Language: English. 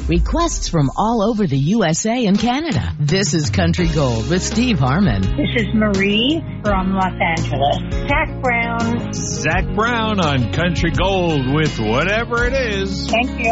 Requests from all over the USA and Canada. This is Country Gold with Steve Harmon. This is Marie from Los Angeles. Zach Brown. Zach Brown on Country Gold with Whatever It Is. Thank you.